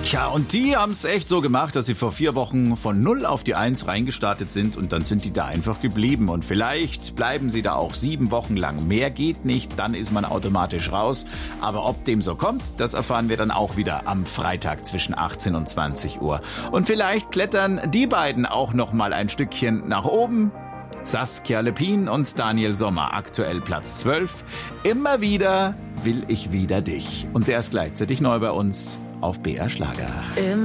Tja, und die haben es echt so gemacht, dass sie vor 4 Wochen von 0 auf die 1 reingestartet sind und dann sind die da einfach geblieben. Und vielleicht bleiben sie da auch 7 Wochen lang. Mehr geht nicht, dann ist man automatisch raus. Aber ob dem so kommt, das erfahren wir dann auch wieder am Freitag zwischen 18 und 20 Uhr. Und vielleicht klettern die beiden auch noch mal ein Stückchen nach oben. Saskia Lepin und Daniel Sommer, aktuell Platz 12. Immer wieder will ich wieder dich. Und der ist gleichzeitig neu bei uns auf BR Schlager.